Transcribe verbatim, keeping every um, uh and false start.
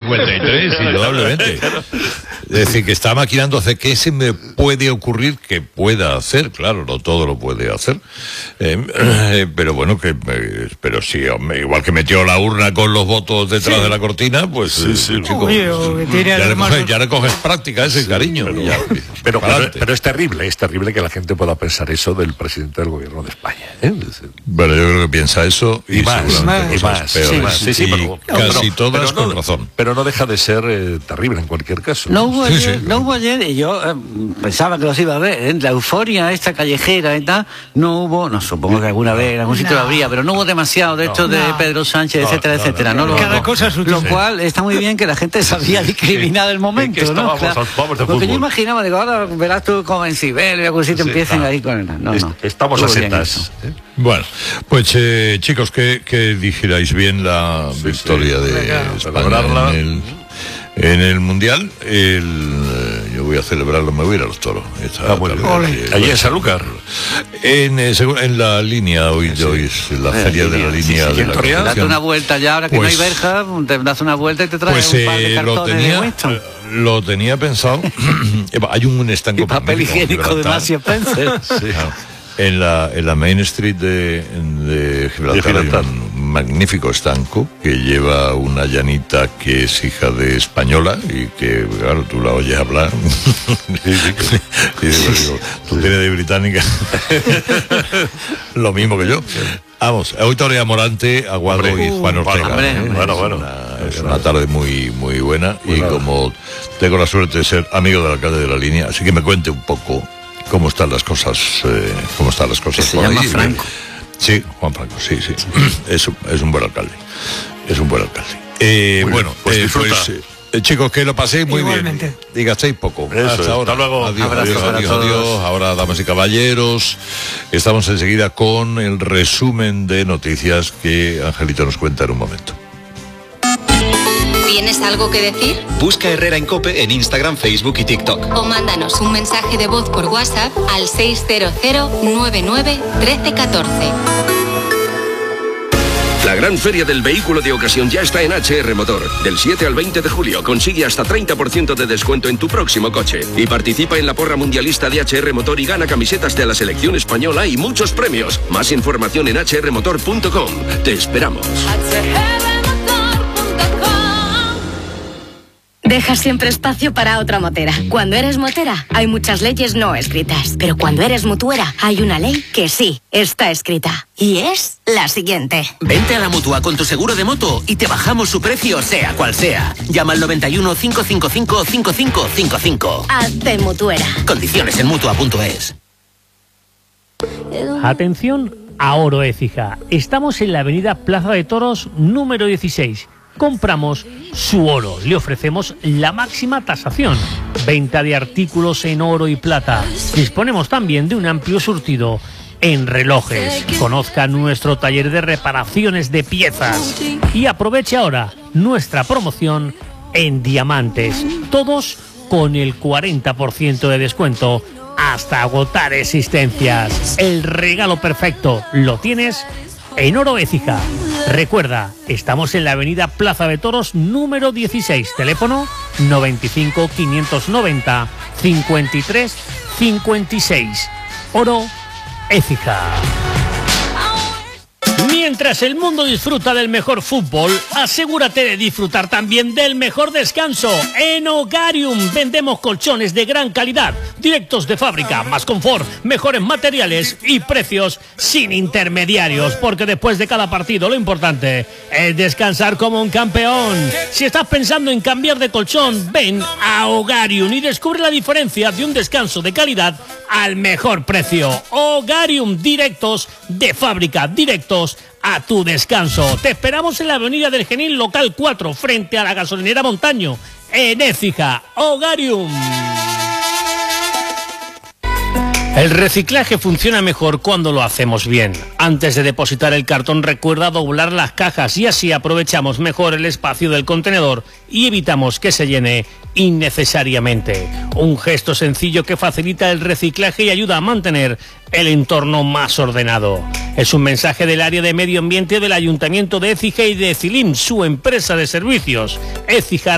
cincuenta y tres, indudablemente. Es decir, que está maquinando hacer qué se me puede ocurrir que pueda hacer, claro, no todo lo puede hacer. Eh, eh, pero bueno, que eh, pero sí, hombre, igual que metió la urna con los votos detrás sí. de la cortina, pues sí, sí, eh, chico, Oye, pues, ya, le coges, ya le coges práctica ese sí, cariño. Pero, ya, pero, pero, pero es terrible, es terrible que la gente pueda pensar eso del presidente del gobierno de España. ¿eh? Bueno, yo creo que piensa eso y, y más, seguramente y más, peores. Sí, más, sí, sí, y pero, casi pero, todas pero no, con razón. Pero no deja de ser eh, terrible en cualquier caso. No hubo sí, ayer, sí, no hubo ayer y yo eh, pensaba que los iba a ver, ¿eh? La euforia esta callejera y tal, no hubo, no supongo que alguna vez en algún sitio lo habría, pero no hubo demasiado de esto no, de Pedro Sánchez, no, etcétera, no, etcétera. No, no, Cada no, cosa su lo cual está muy bien que la gente sabía discriminar el momento, ¿no? Vamos, claro, vamos de porque fútbol. yo imaginaba, digo, ahora verás tú como en Siberia, que si te sí, empiecen ahí con el... No, no. Estamos a setas. ¿eh? Bueno, pues eh, chicos, que, que dijerais bien la sí, victoria sí, de claro, España en el, en el Mundial. El, yo voy a celebrarlo, me voy a ir a los toros. Ah, bueno. Allí en Sanlúcar. En, en la línea, hoy, sí. hoy es la eh, feria sí, de la línea sí, sí, de la Constitución. Date una vuelta ya, ahora que pues, no hay verja, te das una vuelta y te traes pues, un par de cartones lo tenía, de Winston. Lo tenía pensado. Hay un estanco. Y papel higiénico de Marcia Spencer. Sí. En la, en la Main Street de, de Gibraltar hay un magnífico estanco que lleva una llanita que es hija de española y que, claro, tú la oyes hablar. Sí, sí, que, y digo, digo, tú sí. tienes de británica. Lo mismo que yo. Vamos, hoy torea Morante, Aguado hombre, y Juan Ortega. Hombre, ¿eh? Bueno, es bueno. Una, es una tarde muy, muy buena y bueno, como tengo la suerte de ser amigo del alcalde de la línea, así que me cuente un poco cómo están las cosas, eh, cómo están las cosas. Se llama ahí. Franco. Sí, Juan Franco, sí, sí. Es un, es un buen alcalde. Es un buen alcalde. Eh, bueno, bien, pues, eh, pues eh, chicos, que lo paséis muy Igualmente. bien. Y gastéis poco. Eso, hasta ahora. Hasta luego. Adiós, Abrazo adiós, para adiós, todos. adiós. Ahora, damas y caballeros, estamos enseguida con el resumen de noticias que Angelito nos cuenta en un momento. ¿Tienes algo que decir? Busca Herrera en COPE en Instagram, Facebook y TikTok. O mándanos un mensaje de voz por WhatsApp al seis cero cero nueve nueve uno tres uno cuatro. La gran feria del vehículo de ocasión ya está en H R Motor. Del siete al veinte de julio consigue hasta treinta por ciento de descuento en tu próximo coche. Y participa en la porra mundialista de H R Motor y gana camisetas de la selección española y muchos premios. Más información en h r motor punto com. Te esperamos. Deja siempre espacio para otra motera. Cuando eres motera, hay muchas leyes no escritas. Pero cuando eres mutuera, hay una ley que sí está escrita. Y es la siguiente. Vente a la Mutua con tu seguro de moto y te bajamos su precio sea cual sea. Llama al noventa y uno, cinco cinco cinco, cinco cinco cinco cinco. Hazte mutuera. Condiciones en mutua punto es. Atención a Oro Écija. Estamos en la avenida Plaza de Toros número dieciséis. Compramos su oro, le ofrecemos la máxima tasación, venta de artículos en oro y plata. Disponemos también de un amplio surtido en relojes. Conozca nuestro taller de reparaciones de piezas y aproveche ahora nuestra promoción en diamantes, todos con el cuarenta por ciento de descuento hasta agotar existencias. El regalo perfecto lo tienes en Oro Écija. Recuerda, estamos en la avenida Plaza de Toros número dieciséis, teléfono noventa y cinco, quinientos noventa, cincuenta y tres, cincuenta y seis. Oro Écija. Mientras el mundo disfruta del mejor fútbol, asegúrate de disfrutar también del mejor descanso. En Hogarium vendemos colchones de gran calidad, directos de fábrica, más confort, mejores materiales y precios sin intermediarios, porque después de cada partido lo importante es descansar como un campeón. Si estás pensando en cambiar de colchón, ven a Hogarium y descubre la diferencia de un descanso de calidad al mejor precio. Hogarium, directos de fábrica, directos a tu descanso. Te esperamos en la avenida del Genil, local cuatro, frente a la gasolinera Montaño, en Écija. Hogarium. El reciclaje funciona mejor cuando lo hacemos bien. Antes de depositar el cartón, recuerda doblar las cajas y así aprovechamos mejor el espacio del contenedor y evitamos que se llene innecesariamente. Un gesto sencillo que facilita el reciclaje y ayuda a mantener el entorno más ordenado. Es un mensaje del área de medio ambiente del Ayuntamiento de Écija y de Cilim, su empresa de servicios. Écija